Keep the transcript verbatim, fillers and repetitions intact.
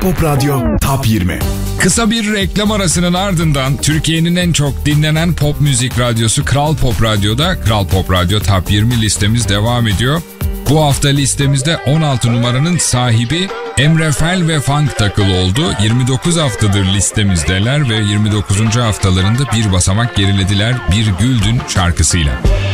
Pop Radyo Top yirmi. Kısa bir reklam arasının ardından Türkiye'nin en çok dinlenen pop müzik radyosu Kral Pop Radyo'da Kral Pop Radyo Top yirmi listemiz devam ediyor. Bu hafta listemizde on altı numaranın sahibi Emre Fel ve Funk Takıl oldu. yirmi dokuz haftadır listemizdeler ve yirmi dokuzuncu haftalarında bir basamak gerilediler Bir Güldün şarkısıyla.